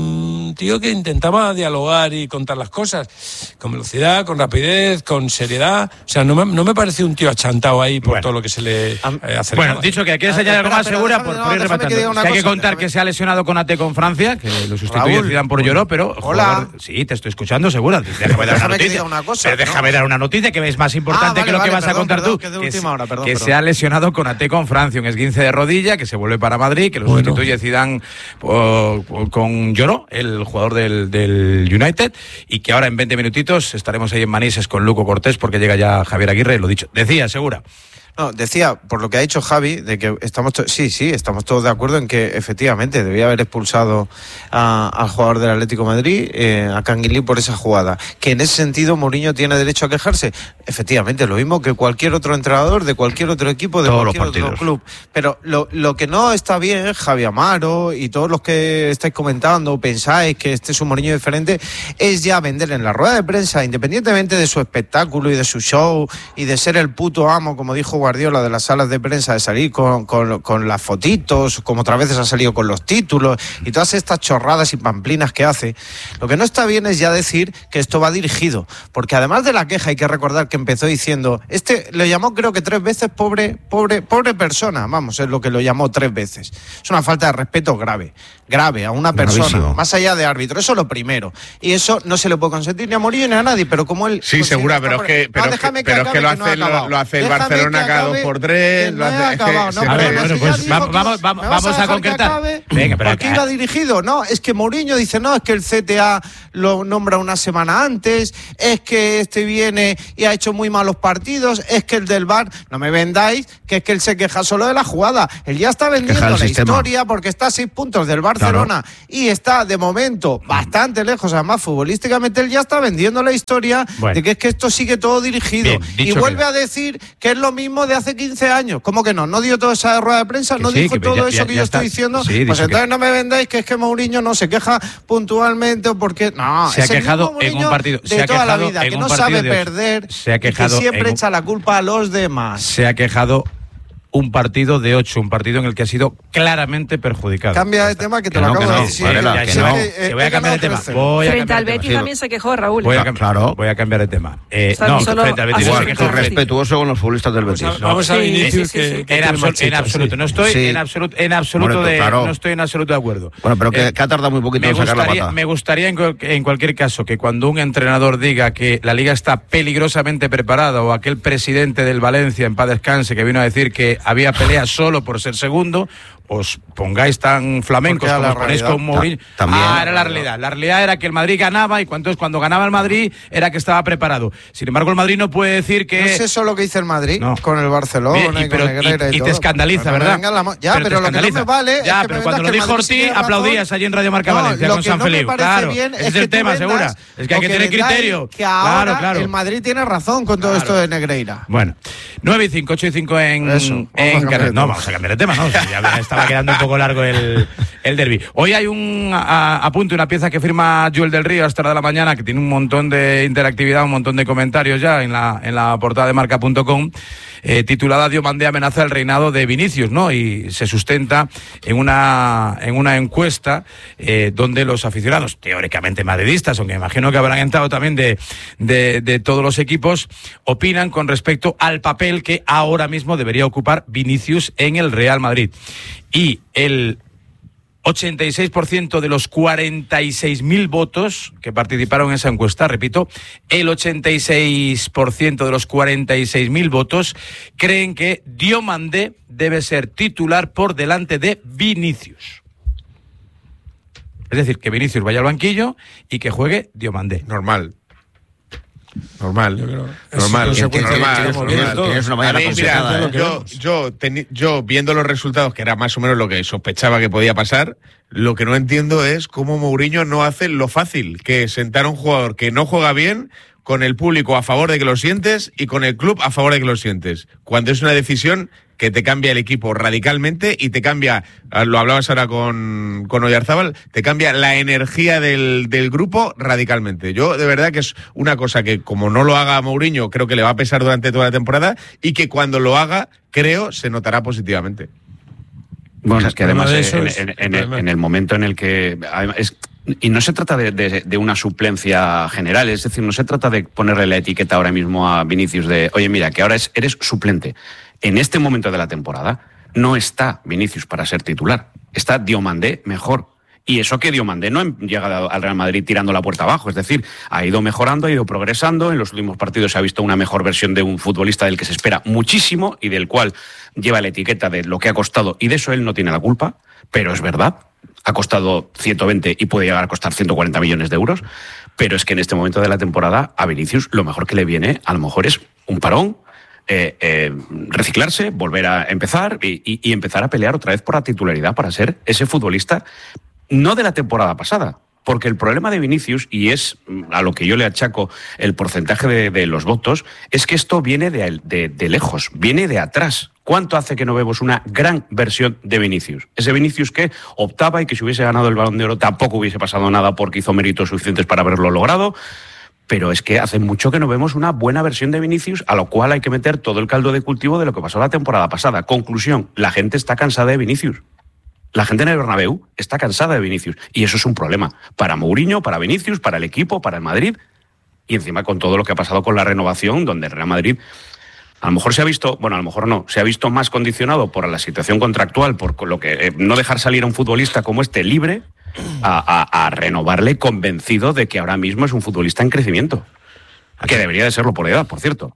un tío que intentaba dialogar y contar las cosas con velocidad, con rapidez, con seriedad. O sea, no me, no me parece un tío achantado ahí por bueno. todo lo que se le eh, hace. Bueno, dicho que quieres añadir algo más, Segura, por, no, por ir rematando. Que, que hay que contar que se ha lesionado Conate con Francia, que lo sustituye Zidane por Lloró, pero... Hola. Jugador, sí, te estoy escuchando, Segura. Déjame dar una noticia. Una cosa, pero déjame ¿no? dar una noticia que es más importante ah, vale, que lo vale, que vas perdón, a contar perdón, tú. Que, de que, última hora, perdón, que perdón. se ha lesionado Conate con Francia, un esguince de rodilla, que se vuelve para Madrid, que lo bueno. sustituye Zidane por, por, con Lloró, el jugador del, del United, y que ahora en veinte minutitos estaremos ahí en Manises con Luco Cortés porque llega ya Javier Aguirre, lo dicho. Decía, Segura. No, decía, por lo que ha dicho Javi, de que estamos to- sí, sí, estamos todos de acuerdo en que efectivamente debía haber expulsado a, al jugador del Atlético de Madrid, eh, a Canguilí, por esa jugada. Que en ese sentido Mourinho tiene derecho a quejarse. Efectivamente, lo mismo que cualquier otro entrenador de cualquier otro equipo, de todos cualquier otro club. Pero lo, lo que no está bien, Javi Amaro y todos los que estáis comentando, pensáis que este es un Mourinho diferente, es ya vender en la rueda de prensa, independientemente de su espectáculo y de su show y de ser el puto amo, como dijo Guardiola, de las salas de prensa, de salir con, con, con las fotitos, como otras veces ha salido con los títulos y todas estas chorradas y pamplinas que hace. Lo que no está bien es ya decir que esto va dirigido, porque además de la queja hay que recordar que empezó diciendo, este lo llamó creo que tres veces pobre, pobre, pobre persona, vamos, es lo que lo llamó tres veces. Es una falta de respeto grave, grave a una persona, Gravísimo. Más allá de árbitro, eso es lo primero. Y eso no se le puede consentir ni a Mourinho ni a nadie, pero como él... Sí, Segura, pero es que, pero no, es que, pero es que lo hace, lo, lo hace el déjame Barcelona cada dos por tres. No he acabado, no, a ver, bueno, pues vamos, vamos, vamos, vamos a, a concretar. Venga, pero ¿por qué iba dirigido? No, es que Mourinho dice, no, es que el C T A lo nombra una semana antes, es que este viene y ha hecho muy malos partidos, es que el del V A R, no me vendáis, que es que él se queja solo de la jugada. Él ya está vendiendo la sistema. historia porque está a seis puntos del Barcelona, claro. Y está de momento bastante lejos, además futbolísticamente él ya está vendiendo la historia bueno. de que es que esto sigue todo dirigido. Bien, y vuelve que... a decir que es lo mismo de hace quince años. ¿Cómo que no? ¿No dio toda esa rueda de prensa? Que ¿No sí, dijo todo ya, eso ya, que ya yo está. estoy diciendo? Sí, pues entonces que... no me vendáis que es que Mourinho no se queja puntualmente o porque... No, se ha es quejado el en un partido. De se ha toda quejado la vida, en que un no sabe perder, se ha quejado y que siempre un... echa la culpa a los demás. Se ha quejado un partido de ocho, un partido en el que ha sido claramente perjudicado. Cambia de tema que te que lo no, acabo que de no, decir. Varela, que no. Se voy a cambiar de tema. Voy a frente al Betis también se quejó, Raúl. Voy a, claro. voy a cambiar de tema. Eh, no, frente al Betis no se quejó. Respetuoso con los futbolistas del Betis. No, vamos a sí, Vinicius sí, sí, sí, que, que en, absoluto, en absoluto, no estoy sí. en absoluto, en absoluto bueno, de, claro. no estoy en absoluto de acuerdo. Bueno, pero que, eh, que ha tardado muy poquito en sacar la pata. Me gustaría en, en cualquier caso que cuando un entrenador diga que la liga está peligrosamente preparada o aquel presidente del Valencia en paz descanse que vino a decir que había pelea solo por ser segundo, os pongáis tan flamencos como os ponéis con Mourinho. Ta- también, ah, era la realidad. La realidad era que el Madrid ganaba y cuando, cuando ganaba el Madrid era que estaba preparado. Sin embargo, el Madrid no puede decir que... No es eso lo que dice el Madrid no. con el Barcelona Bien, y, y, pero, con Negreira y, y, y todo. Y te escandaliza, pero ¿verdad? La... Ya, pero, pero lo que no me vale ya, es que pero cuando lo dijo Ortiz, aplaudías allí en Radio Marca no, Valencia con San no Feliu. Claro, bien ese es el tema, Segura. Es que hay que tener criterio. Que ahora claro, claro. el Madrid tiene razón con todo esto de Negreira. Bueno, nueve y cinco, ocho y cinco en... No, vamos a cambiar de tema, no. Ya estaba quedando un poco largo el, el derbi. Hoy hay un a, apunte, una pieza que firma Joel del Río hasta la de la mañana, que tiene un montón de interactividad, un montón de comentarios ya en la, en la portada de marca punto com, eh, titulada Diomandé amenaza el reinado de Vinicius, ¿no? Y se sustenta en una, en una encuesta eh, donde los aficionados, teóricamente madridistas, aunque me imagino que habrán entrado también de, de, de todos los equipos, opinan con respecto al papel que ahora mismo debería ocupar Vinicius en el Real Madrid. Y el ochenta y seis por ciento de los cuarenta y seis mil votos que participaron en esa encuesta, repito, el ochenta y seis por ciento de los cuarenta y seis mil votos creen que Diomandé debe ser titular por delante de Vinicius. Es decir, que Vinicius vaya al banquillo y que juegue Diomandé. Normal. Normal, Yo creo- normal, es consecuencia normal, de que normal. tienes todo. Tienes una A mañana mí, complicada, mira, ¿eh? yo, yo, teni- yo viendo los resultados, que era más o menos lo que sospechaba que podía pasar, lo que no entiendo es cómo Mourinho no hace lo fácil, que es sentar a un jugador que no juega bien, con el público a favor de que lo sientes y con el club a favor de que lo sientes, cuando es una decisión que te cambia el equipo radicalmente y te cambia, lo hablabas ahora con, con Oyarzábal, te cambia la energía del, del grupo radicalmente. Yo, de verdad que es una cosa que, como no lo haga Mourinho, creo que le va a pesar durante toda la temporada y que cuando lo haga, creo, se notará positivamente. Bueno, es que El problema además de eh, eso en, es- en- el en el, problema- en el momento en el que... además, es- y no se trata de, de- de una suplencia general, es decir, no se trata de ponerle la etiqueta ahora mismo a Vinicius de, oye, mira, que ahora es, eres suplente. En este momento de la temporada no está Vinicius para ser titular, está Diomandé mejor. Y eso que Diomandé no ha llegado al Real Madrid tirando la puerta abajo, es decir, ha ido mejorando, ha ido progresando, en los últimos partidos se ha visto una mejor versión de un futbolista del que se espera muchísimo y del cual lleva la etiqueta de lo que ha costado, y de eso él no tiene la culpa, pero es verdad, ha costado ciento veinte y puede llegar a costar ciento cuarenta millones de euros, pero es que en este momento de la temporada a Vinicius lo mejor que le viene a lo mejor es un parón, eh, eh, reciclarse, volver a empezar y, y, y empezar a pelear otra vez por la titularidad para ser ese futbolista no de la temporada pasada, porque el problema de Vinicius, y es a lo que yo le achaco el porcentaje de, de los votos, es que esto viene de, de, de lejos, viene de atrás. ¿Cuánto hace que no vemos una gran versión de Vinicius? Ese Vinicius que optaba y que si hubiese ganado el Balón de Oro tampoco hubiese pasado nada porque hizo méritos suficientes para haberlo logrado, pero es que hace mucho que no vemos una buena versión de Vinicius, a lo cual hay que meter todo el caldo de cultivo de lo que pasó la temporada pasada. Conclusión, la gente está cansada de Vinicius. La gente en el Bernabéu está cansada de Vinicius y eso es un problema para Mourinho, para Vinicius, para el equipo, para el Madrid y encima con todo lo que ha pasado con la renovación, donde el Real Madrid a lo mejor se ha visto, bueno, a lo mejor no, se ha visto más condicionado por la situación contractual, por lo que eh, no dejar salir a un futbolista como este libre a, a, a renovarle convencido de que ahora mismo es un futbolista en crecimiento, que debería de serlo por edad, por cierto.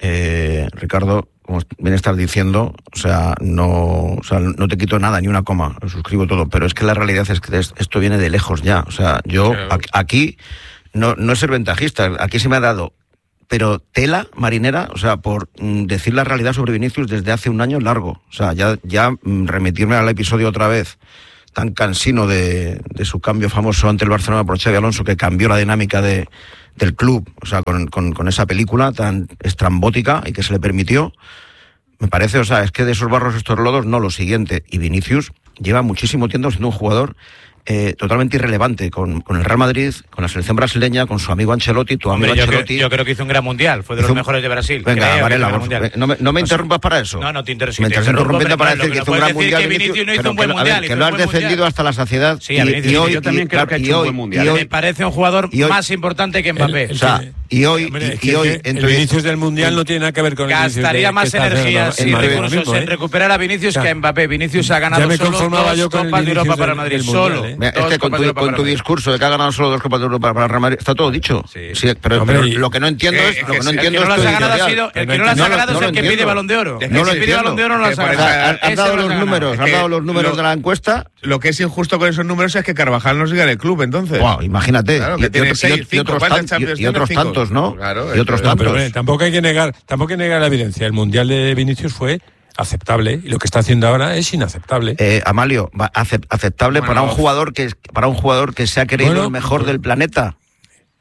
Eh, Ricardo, como bien estás diciendo, o sea, no, o sea, no te quito nada, ni una coma, lo suscribo todo, pero es que la realidad es que esto viene de lejos ya. O sea, yo aquí, no, no es ser ventajista, aquí se me ha dado, pero tela marinera, o sea, por mm, decir la realidad sobre Vinicius desde hace un año largo. O sea, ya, ya mm, remitirme al episodio otra vez tan cansino de, de su cambio famoso ante el Barcelona por Xabi Alonso, que cambió la dinámica de, del club, o sea, con, con, con esa película tan estrambótica y que se le permitió, me parece, o sea, es que de esos barros estos lodos, no, lo siguiente. Y Vinicius lleva muchísimo tiempo siendo un jugador eh, totalmente irrelevante con, con el Real Madrid, con la selección brasileña, con su amigo Ancelotti, tu Hombre, amigo yo Ancelotti. Creo, yo creo que hizo un gran mundial, fue de los Hizo un- mejores de Brasil. Venga, creo, Varela, que hizo un por gran favor, no me, no me interrumpas para eso. No, no te interesa. Me te estás interrumpo, interrumpiendo para pero decir que no hizo un puedes gran decir mundial. que Vinicius no hizo pero un buen que- a ver, mundial, que hizo lo un has buen mundial. defendido hasta la saciedad. Sí, a Vinicius, hoy, yo también creo que ha y hecho un hoy- buen mundial. y hoy- Me parece un jugador y hoy- más importante que Mbappé. El- el- o sea, y hoy, Hombre, es y, que- y hoy que el entonces- Vinicius del Mundial no tiene nada que ver con el Vinicius de- Gastaría que más está haciendo energías el y Madrid ahora recursos mismo, en ¿eh? recuperar a Vinicius O sea, que a Mbappé. Vinicius ha ganado ya me solo conformaba dos yo con el Copas de Europa Vinicius para el del- Madrid. del Mundial, Solo. ¿eh? Mira, dos es que con Copas tu, de Europa con para tu el Madrid. discurso de que ha ganado solo dos Copas de Europa para el Real Madrid, está todo dicho. Sí. Sí, pero, Hombre, pero y- lo que no entiendo Eh, es, es lo que que no sí, el El que entiendo no es las tu ha ganado ha editorial. sido, el que no No las lo- ha ganado no es lo el que pide entiendo. Balón de Oro. Es El que que no lo pide entiendo. Balón de Oro no las ha Que por ganado. esa- Has, has Ese dado no los las ha números, ganado. has Es dado que los números lo- de la encuesta. Lo que es injusto con esos números es que Carvajal no siga en el club, entonces. Wow, imagínate. Claro, y, que y tiene otro- seis, y- y cinco, otros, ¿cuántas tan- Champions y- y otros tiene? Cinco. tantos, ¿no? Claro, y otros eso- No, pero, hombre, tantos. tampoco hay que negar, tampoco hay que negar la evidencia. El Mundial de Vinicius fue aceptable y lo que está haciendo ahora es inaceptable. Eh, Amalio, va, acep- aceptable Bueno, para un jugador que para un jugador que se ha creído Bueno, el mejor pues- del planeta.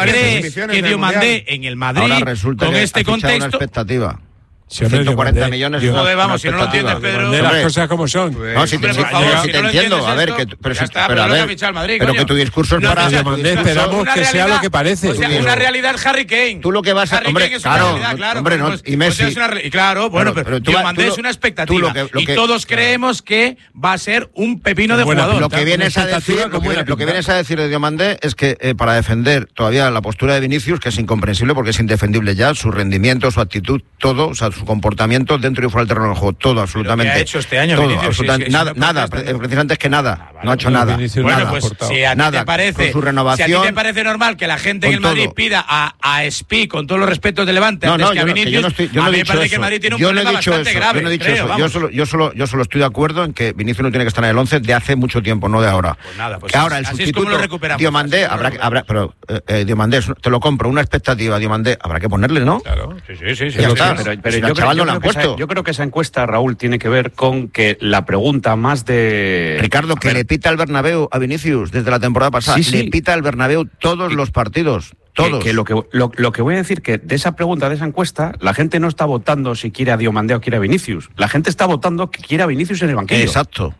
crees que Diomandé en el Madrid, ahora resulta con que este ha fichado contexto, una expectativa. Si hombre, ciento cuarenta Diomandé, millones. Diomandé, es una- vamos, si no lo expectativa. entiendes, Pedro. De las Hombre, cosas como son. Pues, No, si te, hombre, si- por favor, si si te no lo entiendo, entiendes a ver, esto, que, pero, pues si- ya está, pero pero a no ver, te ha fichado el Madrid, pero coño. que tu discurso es No, para... o sea, Diomandé, o sea, esperamos una que sea realidad- lo que parece. O sea, Tú una dices- realidad Harry Kane. Tú lo que vas a... Harry Hombre, Kane es una claro, realidad, claro. hombre, no, pues, y pues Messi... es una re- y claro, bueno, Claro, pero, pero tú- Diomandé tú lo- es una tú expectativa. lo que- lo y que- todos creemos que va a ser un pepino de Buena jugador. Lo que Una vienes a expectativa decir, lo con que, buena lo que pinta. vienes a decir de Diomandé es que eh, para defender todavía la postura de Vinicius, que es incomprensible porque es indefendible ya, su rendimiento, su actitud, todo, o sea, su comportamiento dentro y fuera del terreno del juego, todo, absolutamente. ¿qué ha hecho este año, todo, Vinicius? absolutamente, Sí, sí, nada, sí, no nada, protesta, pre- no. precisamente es que nada, Ah, vale, no ha hecho no, nada, Vinicius Bueno, nada. pues aportado. si a ti Nada, te parece, con su renovación, si a ti te parece normal que la gente en con el Madrid todo. pida a, a Espi, con todos los respetos de Levante, No, antes no, que a yo no, que Vinicius, yo no estoy, yo a no he mí me dicho parece eso. que el Madrid tiene un Yo no he problema dicho bastante eso, grave. yo no he dicho creo, eso. Yo vamos. solo, yo solo, yo solo estoy de acuerdo en que Vinicius no tiene que estar en el once de hace mucho tiempo, no de ahora. Pues nada, pues que ahora el así es sustituto como lo recuperamos, Diomandé, así es como lo habrá, que- habrá, pero eh, eh, Diomandé, es- te lo compro, una expectativa, Diomandé, habrá que ponerle, ¿no? Claro, sí, sí, sí. sí, Ya sí, está. sí. Pero, pero Si yo, al creo, chaval yo no le han creo que esa, puesto. yo creo que esa encuesta, Raúl, tiene que ver con que la pregunta más de... Ricardo, que A ver, le pita el Bernabéu a Vinicius desde la temporada pasada. Sí, sí. Le pita el Bernabéu todos los partidos. Todos. Que, que lo, que lo, lo que voy a decir que de esa pregunta, de esa encuesta, la gente no está votando si quiere a Diomandé o quiere a Vinicius. La gente está votando que quiere a Vinicius en el banquillo. Exacto.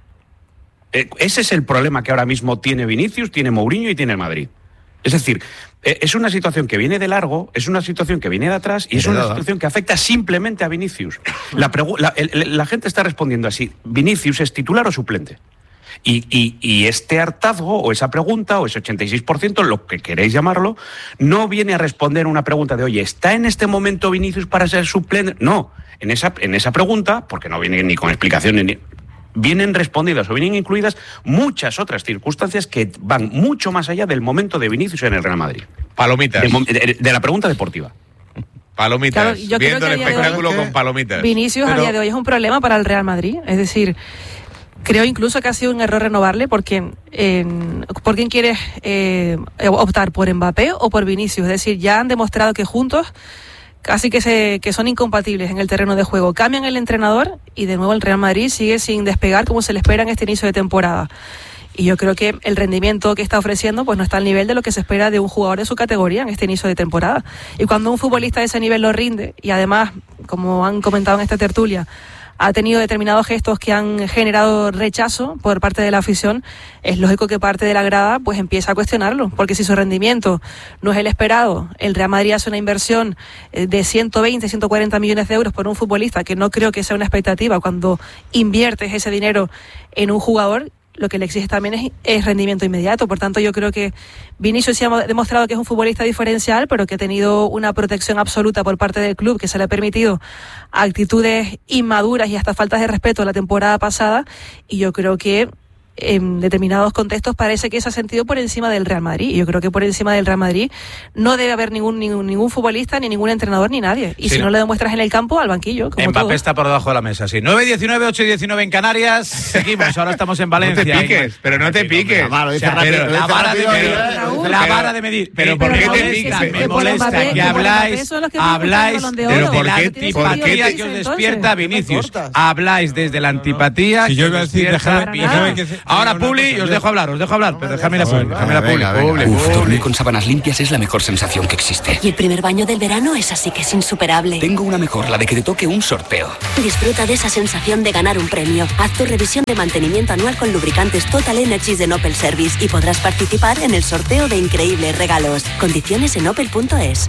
Eh, ese es el problema que ahora mismo tiene Vinicius, tiene Mourinho y tiene el Madrid. Es decir, eh, es una situación que viene de largo, es una situación que viene de atrás y es una Heredada. situación que afecta simplemente a Vinicius. La, pregu- la, el- el- la gente está respondiendo así, ¿Vinicius es titular o suplente? Y, y, y este hartazgo o esa pregunta o ese ochenta y seis por ciento, lo que queréis llamarlo, no viene a responder una pregunta de, oye, ¿está en este momento Vinicius para ser suplente? No, en esa, en esa pregunta, porque no viene ni con explicaciones ni... Vienen respondidas o vienen incluidas muchas otras circunstancias que van mucho más allá del momento de Vinicius en el Real Madrid. Palomitas. De, mo- de- de la pregunta deportiva. Palomitas. Claro, yo creo Viendo que el a día de hoy- espectáculo que con palomitas. Vinicius Pero- a día de hoy es un problema para el Real Madrid. Es decir, creo incluso que ha sido un error renovarle porque eh, ¿por quién quieres eh, optar? ¿Por Mbappé o por Vinicius? Es decir, ya han demostrado que juntos casi que, se, que son incompatibles en el terreno de juego. Cambian el entrenador y de nuevo el Real Madrid sigue sin despegar como se le espera en este inicio de temporada. Y yo creo que el rendimiento que está ofreciendo pues no está al nivel de lo que se espera de un jugador de su categoría en este inicio de temporada. Y cuando un futbolista de ese nivel lo rinde, y además, como han comentado en esta tertulia, ha tenido determinados gestos que han generado rechazo por parte de la afición, es lógico que parte de la grada pues empieza a cuestionarlo, porque si su rendimiento no es el esperado, el Real Madrid hace una inversión eh, de ciento veinte, ciento cuarenta millones de euros por un futbolista, que no creo que sea una expectativa cuando inviertes ese dinero en un jugador, lo que le exige también es, es rendimiento inmediato. Por tanto, yo creo que Vinicius sí ha demostrado que es un futbolista diferencial, pero que ha tenido una protección absoluta por parte del club, que se le ha permitido actitudes inmaduras y hasta faltas de respeto la temporada pasada, y yo creo que en determinados contextos parece que se ha sentido por encima del Real Madrid, y yo creo que por encima del Real Madrid no debe haber ningún ningún, ningún futbolista, ni ningún entrenador, ni nadie, y Sí, si no no. lo demuestras en el campo, al banquillo, como Mbappé todo. está por debajo de la mesa, sí. nueve diecinueve, ocho diecinueve en Canarias. Seguimos, ahora estamos en Valencia. No te piques, pero no te piques. Mamá, lo dice O sea, rápido, pero lo la dice vara de rápido, medir, pero- la pero- vara de medir. pero Eh, ¿por me qué te molesta, piques? me Que por molesta Mbappé- que que por habláis, Mbappé son los que van a buscar el habláis Balón de de Oro. Pero ¿por la qué- Tienes por sentido qué que te- dices, antipatía que os entonces. despierta ¿Qué me Vinicius? cortas? Habláis desde la antipatía Si que yo os iba a decir, despierta déjame- Vinicius. déjame que- Ahora, una Publi, cosa, os yo- dejo hablar, os dejo hablar, pero déjame la Publi, déjame la Publi, Venga, venga. Publi, Uf, Publi. dormir con sábanas limpias es la mejor sensación que existe. Y el primer baño del verano es así que es insuperable. Tengo una mejor, la de que te toque un sorteo. Disfruta de esa sensación de ganar un premio. Haz tu revisión de mantenimiento anual con lubricantes Total Energies de Opel Service y podrás participar en el sorteo de increíbles regalos. Condiciones en opel punto es.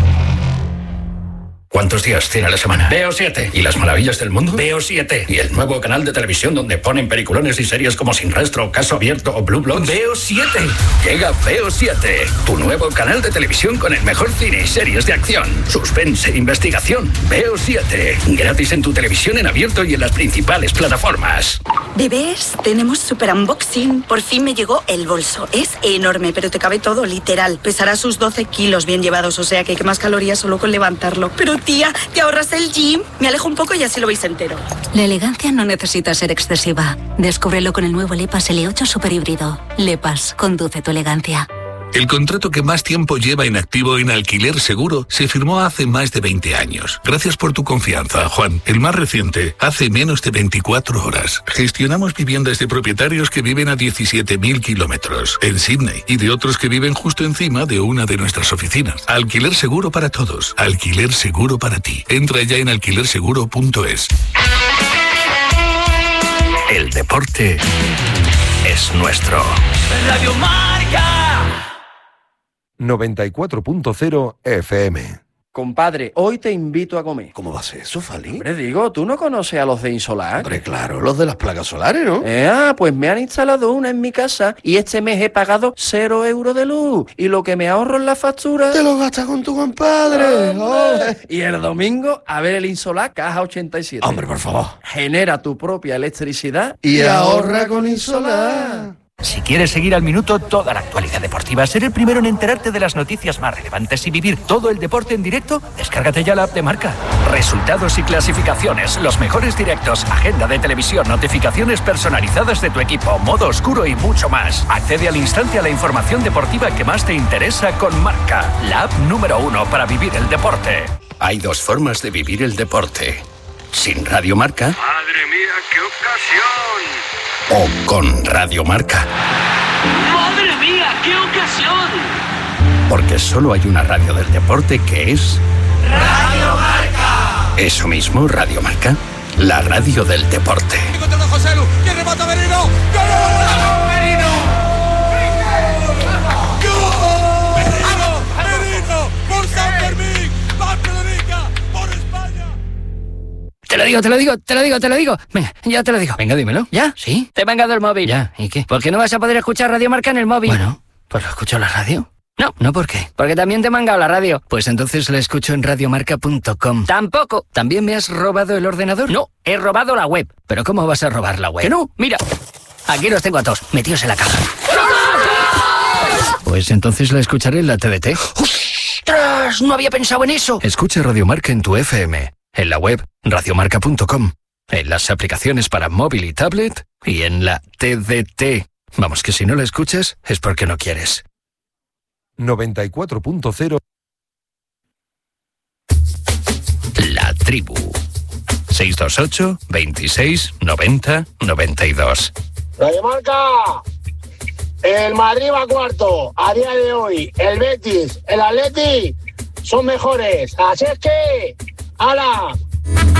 ¿Cuántos días tiene la semana? Veo siete. ¿Y las maravillas del mundo? Veo siete. ¿Y el nuevo canal de televisión donde ponen peliculones y series como Sin Rastro, Caso Abierto o Blue Bloods? Veo siete. Llega Veo siete. Tu nuevo canal de televisión con el mejor cine y series de acción, suspense e investigación. Veo siete. Gratis en tu televisión en abierto y en las principales plataformas. Bebés, tenemos super unboxing. Por fin me llegó el bolso. Es enorme, pero te cabe todo, literal. Pesará sus doce kilos bien llevados, o sea que hay que más calorías solo con levantarlo. Pero tía, ¿te ahorras el gym? Me alejo un poco y así lo veis entero. La elegancia no necesita ser excesiva. Descúbrelo con el nuevo Lepas L ocho Super Híbrido. Lepas, conduce tu elegancia. El contrato que más tiempo lleva en activo en Alquiler Seguro se firmó hace más de veinte años. Gracias por tu confianza, Juan. El más reciente, hace menos de veinticuatro horas. Gestionamos viviendas de propietarios que viven a diecisiete mil kilómetros en Sydney y de otros que viven justo encima de una de nuestras oficinas. Alquiler Seguro para todos. Alquiler Seguro para ti. Entra ya en alquiler seguro punto es. El deporte es nuestro. Radio Marca. noventa y cuatro punto cero F M. Compadre, hoy te invito a comer. ¿Cómo va a ser eso, Fali? Hombre, digo, ¿tú no conoces a los de Insolar? Hombre, claro, los de las placas solares, ¿no? Eh, ah, pues me han instalado una en mi casa y este mes he pagado cero euros de luz. Y lo que me ahorro en la factura... ¡Te lo gastas con tu compadre! Oh. Y el domingo, a ver el Insolar Caja ochenta y siete. Hombre, por favor. Genera tu propia electricidad y, y ahorra con Insolar. Si quieres seguir al minuto toda la actualidad deportiva, ser el primero en enterarte de las noticias más relevantes y vivir todo el deporte en directo, descárgate ya la app de Marca. Resultados y clasificaciones, los mejores directos, agenda de televisión, notificaciones personalizadas de tu equipo, modo oscuro y mucho más. Accede al instante a la información deportiva que más te interesa con Marca, la app número uno para vivir el deporte. Hay dos formas de vivir el deporte. Sin Radio Marca. ¡Madre mía, qué ocasión! O con Radio Marca. ¡Madre mía, qué ocasión! Porque solo hay una radio del deporte que es... ¡Radio Marca! Eso mismo, Radio Marca. La radio del deporte. ¡Qué remata Merino! ¡Gol! ¡Merino! ¡Gol! ¡Merino! ¡Merino! ¡Por San Fermín! ¡Barcelona! ¡Por España! Te lo digo, te lo digo, te lo digo, te lo digo. Venga, ya te lo digo. Venga, dímelo. ¿Ya? ¿Sí? Te he mangado el móvil. Ya, ¿y qué? ¿Por qué no vas a poder escuchar Radio Marca en el móvil? Bueno, pues lo escucho en la radio. No, no, ¿por qué? Porque también te he mangado la radio. Pues entonces la escucho en radiomarca punto com. Tampoco. ¿También me has robado el ordenador? No, he robado la web. ¿Pero cómo vas a robar la web? Que no, mira. Aquí los tengo a todos, metidos en la caja. Pues entonces la escucharé en la T D T. ¡Ostras! No había pensado en eso. Escucha Radio Marca en tu F M. En la web radiomarca punto com, en las aplicaciones para móvil y tablet y en la T D T. Vamos, que si no la escuchas es porque no quieres. noventa y cuatro punto cero. La tribu. seis dos ocho, veintiséis, noventa, noventa y dos. Radio Marca. El Madrid va cuarto a día de hoy. El Betis, el Atleti son mejores. Así es que... ¡Hala!